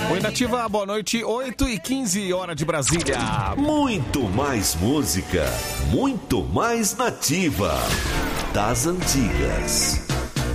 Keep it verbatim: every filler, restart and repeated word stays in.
Oi, Nativa, boa noite. oito e quinze, hora de Brasília. Muito mais música, muito mais Nativa. Das antigas.